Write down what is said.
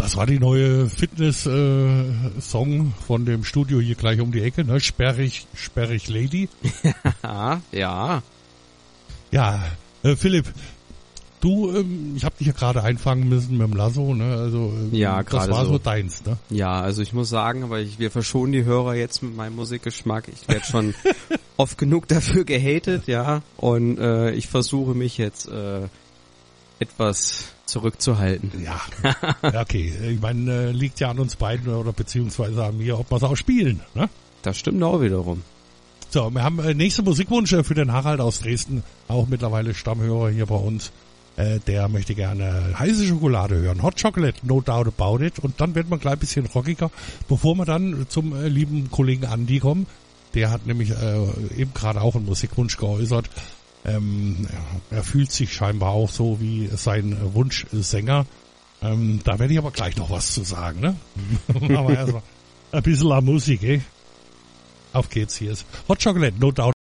Das war die neue Fitness-Song von dem Studio hier gleich um die Ecke, ne? Sperrig Lady. Ja. Ja, Philipp, du, ich habe dich ja gerade einfangen müssen mit dem Lasso, ne? Also ja, das war so deins, ne? Ja, also ich muss sagen, aber wir verschonen die Hörer jetzt mit meinem Musikgeschmack. Ich werde schon oft genug dafür gehatet, ja. Und ich versuche mich jetzt etwas zurückzuhalten. Ja, okay. Ich meine, liegt ja an uns beiden oder beziehungsweise an mir, ob wir es auch spielen, ne? Das stimmt auch wiederum. So, wir haben nächsten Musikwunsch für den Harald aus Dresden, auch mittlerweile Stammhörer hier bei uns. Der möchte gerne heiße Schokolade hören. Hot Chocolate, no doubt about it. Und dann wird man gleich ein bisschen rockiger, bevor wir dann zum lieben Kollegen Andi kommen. Der hat nämlich eben gerade auch einen Musikwunsch geäußert. Er fühlt sich scheinbar auch so wie sein Wunschsänger. Da werde ich aber gleich noch was zu sagen, ne? Aber erstmal ein bisschen Musik, Auf geht's, hier ist Hot Chocolate, no doubt.